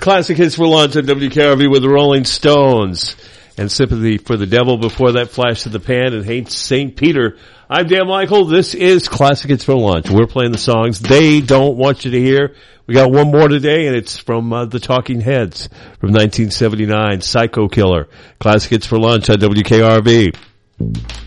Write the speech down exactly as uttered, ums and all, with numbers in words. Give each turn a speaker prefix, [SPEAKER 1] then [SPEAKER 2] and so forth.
[SPEAKER 1] Classic hits for lunch on W K R V with the Rolling Stones. And Sympathy for the Devil before that, Flash in the Pan and Hate Saint Peter. I'm Dan Michael. This is Classic Hits for Lunch. We're playing the songs they don't want you to hear. We got one more today, and it's from uh, the Talking Heads from nineteen seventy-nine, Psycho Killer. Classic Hits for Lunch on W K R V.